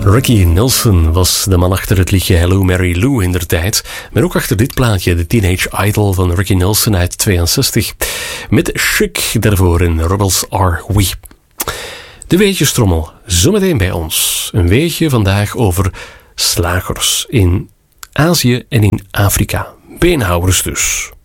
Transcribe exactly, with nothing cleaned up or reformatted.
Ricky Nelson was de man achter het liedje Hello Mary Lou in der tijd, maar ook achter dit plaatje, de Teenage Idol van Ricky Nelson uit tweeënzestig. Met Chic daarvoor in Rebels Are We. De weetjestrommel, zometeen bij ons. Een weetje vandaag over slagers in Azië en in Afrika. Beenhouwers dus.